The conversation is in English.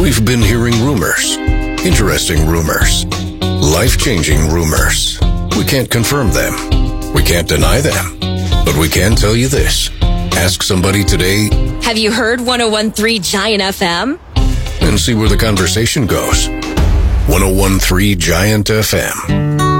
We've been hearing rumors. Interesting rumors. Life-changing rumors. We can't confirm them. We can't deny them. But we can tell you this. Ask somebody today. Have you heard 101.3 Giant FM? And see where the conversation goes. 101.3 Giant FM.